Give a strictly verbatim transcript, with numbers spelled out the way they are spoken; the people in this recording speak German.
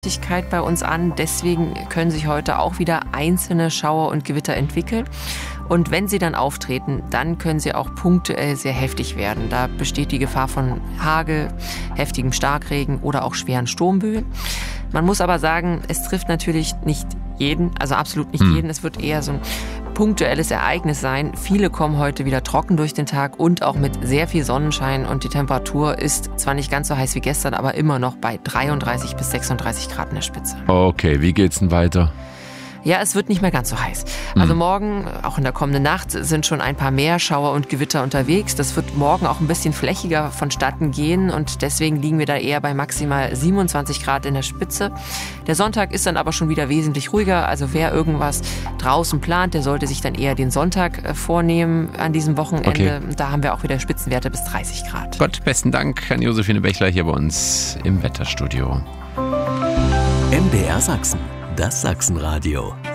bei uns an. Deswegen können sich heute auch wieder einzelne Schauer und Gewitter entwickeln. Und wenn sie dann auftreten, dann können sie auch punktuell sehr heftig werden. Da besteht die Gefahr von Hagel, heftigem Starkregen oder auch schweren Sturmböen. Man muss aber sagen, es trifft natürlich nicht jeden, also absolut nicht Hm. jeden. Es wird eher so ein punktuelles Ereignis sein. Viele kommen heute wieder trocken durch den Tag und auch mit sehr viel Sonnenschein. Und die Temperatur ist zwar nicht ganz so heiß wie gestern, aber immer noch bei dreiunddreißig bis sechsunddreißig Grad in der Spitze. Okay, wie geht's denn weiter? Ja, es wird nicht mehr ganz so heiß. Also morgen, auch in der kommenden Nacht, sind schon ein paar mehr Schauer und Gewitter unterwegs. Das wird morgen auch ein bisschen flächiger vonstatten gehen und deswegen liegen wir da eher bei maximal siebenundzwanzig Grad in der Spitze. Der Sonntag ist dann aber schon wieder wesentlich ruhiger. Also wer irgendwas draußen plant, der sollte sich dann eher den Sonntag äh, vornehmen an diesem Wochenende. Okay. Da haben wir auch wieder Spitzenwerte bis dreißig Grad. Gott, besten Dank an Josephine Bechler hier bei uns im Wetterstudio. M D R Sachsen, das Sachsenradio.